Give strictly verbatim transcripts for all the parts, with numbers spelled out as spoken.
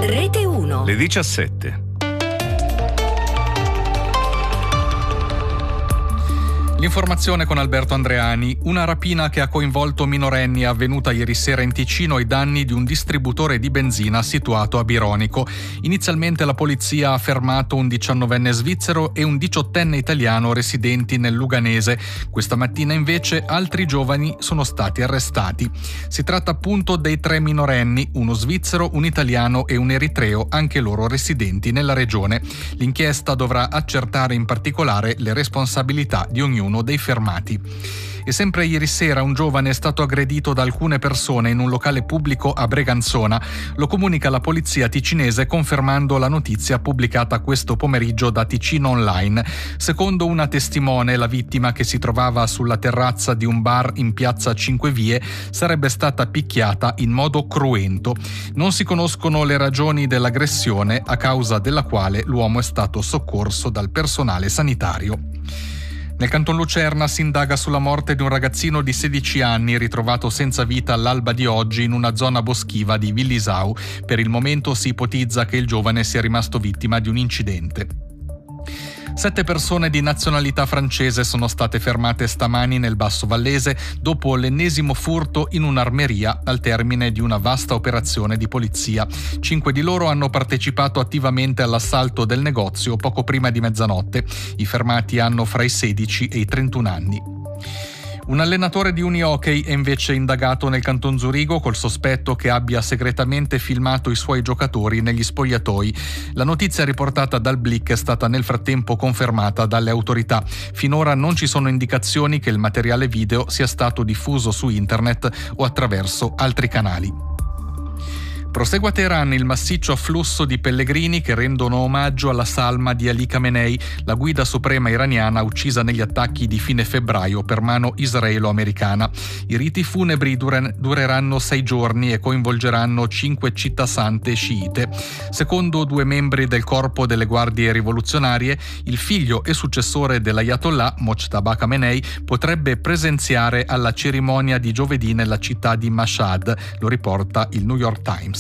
Rete uno. Le diciassette. L'informazione con Alberto Andreani. Una rapina che ha coinvolto minorenni è avvenuta ieri sera in Ticino ai danni di un distributore di benzina situato a Bironico. Inizialmente la polizia ha fermato un diciannovenne svizzero e un diciottenne italiano residenti nel Luganese. Questa mattina invece altri giovani sono stati arrestati. Si tratta appunto dei tre minorenni, uno svizzero, un italiano e un eritreo, anche loro residenti nella regione. L'inchiesta dovrà accertare in particolare le responsabilità di ognuno dei fermati. E sempre ieri sera un giovane è stato aggredito da alcune persone in un locale pubblico a Breganzona. Lo comunica la polizia ticinese confermando la notizia pubblicata questo pomeriggio da Ticino Online. Secondo una testimone, la vittima, che si trovava sulla terrazza di un bar in piazza Cinque Vie, sarebbe stata picchiata in modo cruento. Non si conoscono le ragioni dell'aggressione, a causa della quale l'uomo è stato soccorso dal personale sanitario. Nel Canton Lucerna si indaga sulla morte di un ragazzino di sedici anni ritrovato senza vita all'alba di oggi in una zona boschiva di Villisau. Per il momento si ipotizza che il giovane sia rimasto vittima di un incidente. Sette persone di nazionalità francese sono state fermate stamani nel Basso Vallese dopo l'ennesimo furto in un'armeria al termine di una vasta operazione di polizia. Cinque di loro hanno partecipato attivamente all'assalto del negozio poco prima di mezzanotte. I fermati hanno fra i sedici e i trentuno anni. Un allenatore di unihockey è invece indagato nel Canton Zurigo col sospetto che abbia segretamente filmato i suoi giocatori negli spogliatoi. La notizia riportata dal Blick è stata nel frattempo confermata dalle autorità. Finora non ci sono indicazioni che il materiale video sia stato diffuso su internet o attraverso altri canali. Prosegue a Teheran il massiccio afflusso di pellegrini che rendono omaggio alla salma di Ali Khamenei, la guida suprema iraniana uccisa negli attacchi di fine febbraio per mano israelo-americana. I riti funebri dureranno sei giorni e coinvolgeranno cinque città sante sciite. Secondo due membri del corpo delle guardie rivoluzionarie, il figlio e successore dell'Ayatollah, Mojtaba Khamenei, potrebbe presenziare alla cerimonia di giovedì nella città di Mashhad, lo riporta il New York Times.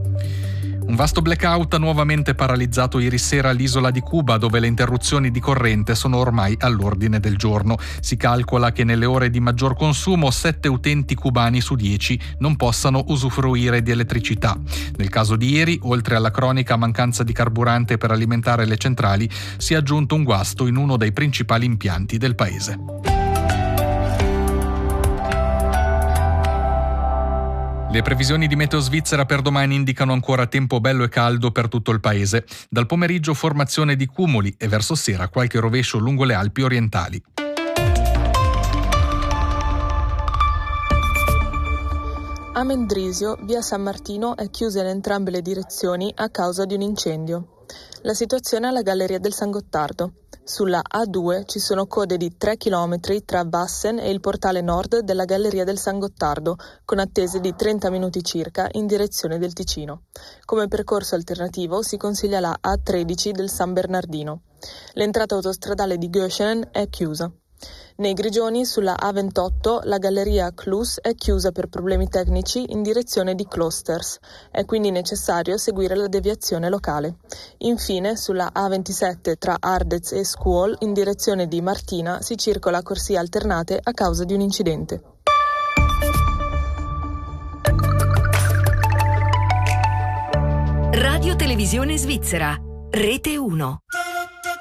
Un vasto blackout ha nuovamente paralizzato ieri sera l'isola di Cuba, dove le interruzioni di corrente sono ormai all'ordine del giorno. Si calcola che nelle ore di maggior consumo sette utenti cubani su dieci non possano usufruire di elettricità. Nel caso di ieri, oltre alla cronica mancanza di carburante per alimentare le centrali, si è aggiunto un guasto in uno dei principali impianti del paese. Le previsioni di Meteo Svizzera per domani indicano ancora tempo bello e caldo per tutto il paese. Dal pomeriggio formazione di cumuli e verso sera qualche rovescio lungo le Alpi orientali. A Mendrisio, via San Martino è chiusa in entrambe le direzioni a causa di un incendio. La situazione è alla Galleria del San Gottardo. Sulla A due ci sono code di tre chilometri tra Vassen e il portale nord della Galleria del San Gottardo, con attese di trenta minuti circa in direzione del Ticino. Come percorso alternativo si consiglia la A tredici del San Bernardino. L'entrata autostradale di Göschenen è chiusa. Nei Grigioni, sulla A ventotto, la galleria Klus è chiusa per problemi tecnici in direzione di Klosters. È quindi necessario seguire la deviazione locale. Infine, sulla A ventisette tra Ardez e Scuol, in direzione di Martina, si circola a corsie alternate a causa di un incidente. Radio Televisione Svizzera, Rete uno.